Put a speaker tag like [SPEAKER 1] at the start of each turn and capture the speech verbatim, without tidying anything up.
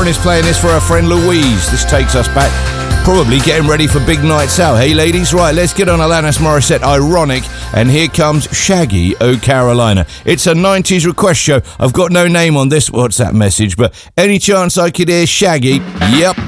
[SPEAKER 1] Karen is playing this for her friend Louise. This takes us back, probably getting ready for big nights out. Hey, ladies, right, let's get on Alanis Morissette Ironic, and here comes Shaggy O Carolina. It's a nineties request show. I've got no name on this WhatsApp message, but any chance I could hear Shaggy? Yep.